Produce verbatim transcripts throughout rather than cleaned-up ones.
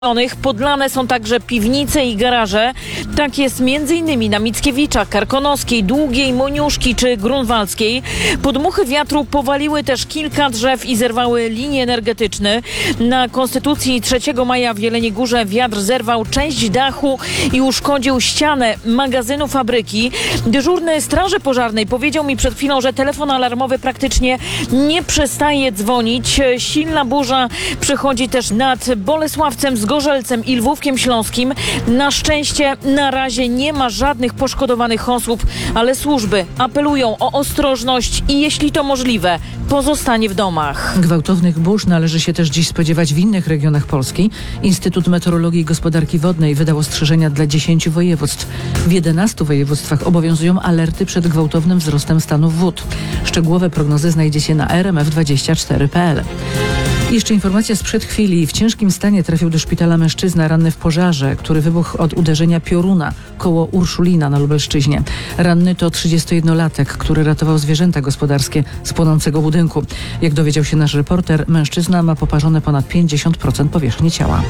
Podlane są także piwnice i garaże. Tak jest między innymi na Mickiewicza, Karkonoskiej, Długiej, Moniuszki czy Grunwaldzkiej. Podmuchy wiatru powaliły też kilka drzew i zerwały linie energetyczne. Na Konstytucji trzeciego maja w Jeleniej Górze wiatr zerwał część dachu i uszkodził ścianę magazynu fabryki. Dyżurny Straży Pożarnej powiedział mi przed chwilą, że telefon alarmowy praktycznie nie przestaje dzwonić. Silna burza przychodzi też nad Bolesławcem, Zgorzelcem i Lwówkiem Śląskim. Na szczęście na razie nie ma żadnych poszkodowanych osób, ale służby apelują o ostrożność i jeśli to możliwe, pozostanie w domach. Gwałtownych burz należy się też dziś spodziewać w innych regionach Polski. Instytut Meteorologii i Gospodarki Wodnej wydał ostrzeżenia dla dziesięciu województw. W jedenastu województwach obowiązują alerty przed gwałtownym wzrostem stanów wód. Szczegółowe prognozy znajdziecie na r m f dwadzieścia cztery kropka p l. Jeszcze informacja sprzed chwili. W ciężkim stanie trafił do szpitala mężczyzna ranny w pożarze, który wybuchł od uderzenia pioruna koło Urszulina na Lubelszczyźnie. Ranny to trzydziestojednolatek, który ratował zwierzęta gospodarskie z płonącego budynku. Jak dowiedział się nasz reporter, mężczyzna ma poparzone ponad pięćdziesiąt procent powierzchni ciała.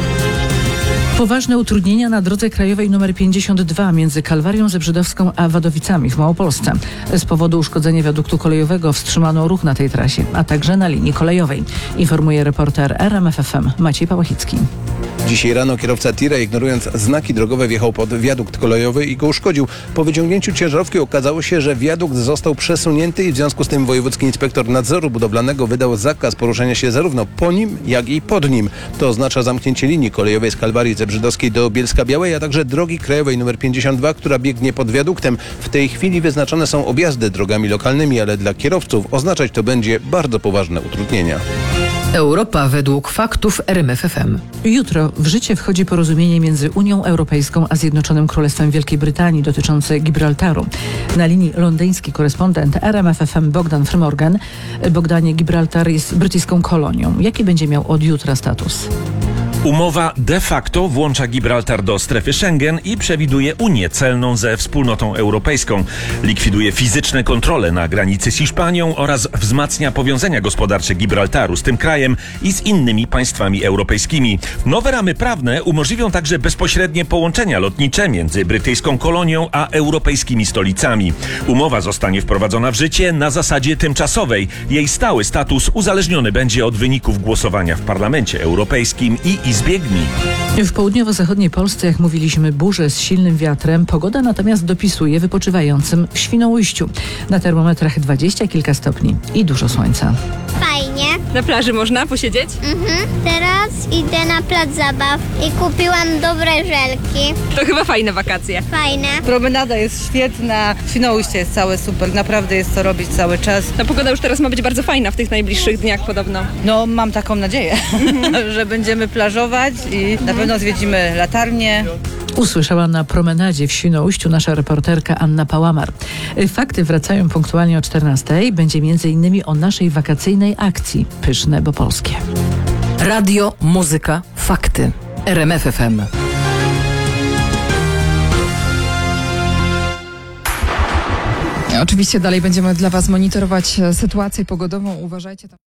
Poważne utrudnienia na drodze krajowej nr pięćdziesiąt dwa między Kalwarią Zebrzydowską a Wadowicami w Małopolsce. Z powodu uszkodzenia wiaduktu kolejowego wstrzymano ruch na tej trasie, a także na linii kolejowej. Informuje reporter R M F F M Maciej Pałachicki. Dzisiaj rano kierowca tira, ignorując znaki drogowe, wjechał pod wiadukt kolejowy i go uszkodził. Po wyciągnięciu ciężarówki okazało się, że wiadukt został przesunięty i w związku z tym wojewódzki inspektor nadzoru budowlanego wydał zakaz poruszania się zarówno po nim, jak i pod nim. To oznacza zamknięcie linii kolejowej z Kalwarii Zebrzydowskiej do Bielska-Białej, a także drogi krajowej nr pięćdziesiąt dwa, która biegnie pod wiaduktem. W tej chwili wyznaczone są objazdy drogami lokalnymi, ale dla kierowców oznaczać to będzie bardzo poważne utrudnienia. Europa według faktów R M F F M. Jutro w życie wchodzi porozumienie między Unią Europejską a Zjednoczonym Królestwem Wielkiej Brytanii dotyczące Gibraltaru. Na linii londyński korespondent R M F F M Bogdan Frymorgan. Bogdanie, Gibraltar jest brytyjską kolonią. Jaki będzie miał od jutra status? Umowa de facto włącza Gibraltar do strefy Schengen i przewiduje unię celną ze wspólnotą europejską. Likwiduje fizyczne kontrole na granicy z Hiszpanią oraz wzmacnia powiązania gospodarcze Gibraltaru z tym krajem i z innymi państwami europejskimi. Nowe ramy prawne umożliwią także bezpośrednie połączenia lotnicze między brytyjską kolonią a europejskimi stolicami. Umowa zostanie wprowadzona w życie na zasadzie tymczasowej. Jej stały status uzależniony będzie od wyników głosowania w Parlamencie Europejskim i Izbie Gmin. W południowo-zachodniej Polsce, jak mówiliśmy, burze z silnym wiatrem. Pogoda natomiast dopisuje wypoczywającym w Świnoujściu. Na termometrach dwadzieścia kilka stopni i dużo słońca. Fajnie. Na plaży można posiedzieć? Mhm. Teraz idę na plac zabaw i kupiłam dobre żelki. To chyba fajne wakacje. Fajne. Promenada jest świetna, Świnoujście jest całe super, naprawdę jest co robić cały czas. Ta pogoda już teraz ma być bardzo fajna w tych najbliższych dniach podobno. No mam taką nadzieję, że będziemy plażować i na pewno zwiedzimy latarnię. Usłyszała na promenadzie w Świnoujściu nasza reporterka Anna Pałamar. Fakty wracają punktualnie o czternastej. Będzie między innymi o naszej wakacyjnej akcji Pyszne, bo polskie. Radio, muzyka, fakty. R M F F M. Oczywiście dalej będziemy dla Was monitorować sytuację pogodową. Uważajcie tam.